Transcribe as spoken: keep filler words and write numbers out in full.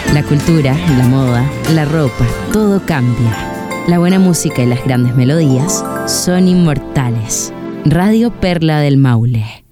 La cultura, la moda, la ropa, todo cambia. La buena música y las grandes melodías son inmortales. Radio Perla del Maule.